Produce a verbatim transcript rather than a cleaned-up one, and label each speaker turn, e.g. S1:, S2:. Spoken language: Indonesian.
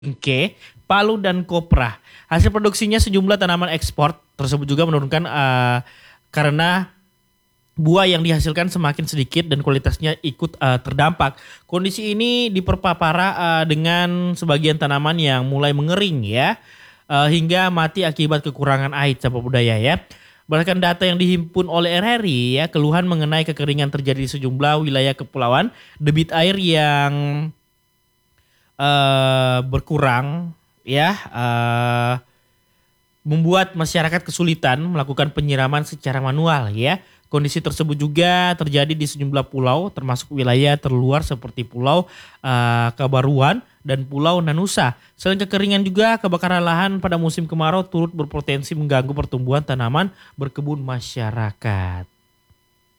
S1: bingke, palu, dan kopra. Hasil produksinya sejumlah tanaman ekspor tersebut juga menurunkan eh, karena buah yang dihasilkan semakin sedikit dan kualitasnya ikut eh, terdampak. Kondisi ini diperparah eh, dengan sebagian tanaman yang mulai mengering ya, eh, hingga mati akibat kekurangan air campur budaya ya. Berdasarkan data yang dihimpun oleh R R I ya, keluhan mengenai kekeringan terjadi di sejumlah wilayah kepulauan, debit air yang eh, berkurang ya, eh, membuat masyarakat kesulitan melakukan penyiraman secara manual ya. Kondisi tersebut juga terjadi di sejumlah pulau termasuk wilayah terluar seperti Pulau eh, Kabaruan dan Pulau Nanusa. Selain kekeringan juga kebakaran lahan pada musim kemarau turut berpotensi mengganggu pertumbuhan tanaman berkebun masyarakat.